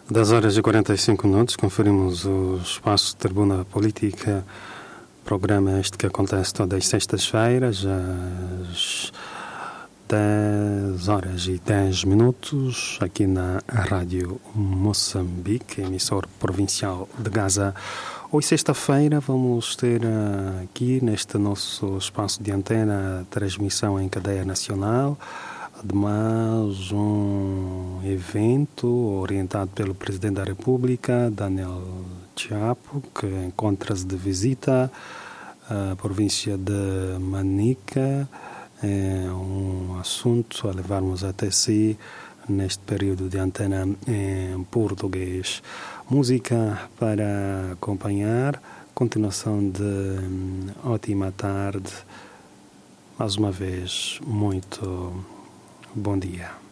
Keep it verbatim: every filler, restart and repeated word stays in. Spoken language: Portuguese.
dez horas e quarenta e cinco minutos, conferimos o espaço de Tribuna Política, programa este que acontece todas as sextas-feiras, às dez horas e dez minutos, aqui na Rádio Moçambique, emissor provincial de Gaza. Hoje, sexta-feira, vamos ter aqui neste nosso espaço de antena transmissão em cadeia nacional. Ademais, um evento orientado pelo Presidente da República, Daniel Chapo, que encontra-se de visita à província de Manica. É um assunto a levarmos até si neste período de antena em português. Música para acompanhar, continuação de ótima tarde. Mais uma vez, muito bom dia.